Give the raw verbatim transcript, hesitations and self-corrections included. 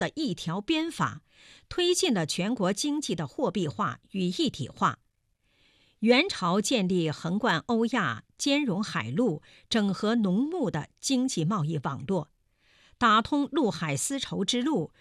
的一条鞭法，推进了全国经济的货币化与一体化。元朝建立横贯欧亚、兼容海陆、整合农牧的经济贸易网络，打通陆海丝绸之路，